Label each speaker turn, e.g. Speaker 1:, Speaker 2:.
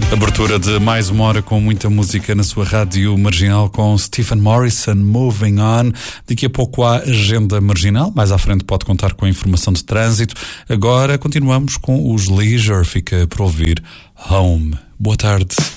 Speaker 1: Abertura de mais uma hora com muita música na sua rádio marginal com Stephen Morrison, Moving On. Daqui a pouco há agenda marginal, mais à frente pode contar com a informação de trânsito. Agora continuamos com os Leisure, fica por ouvir Home. Boa tarde.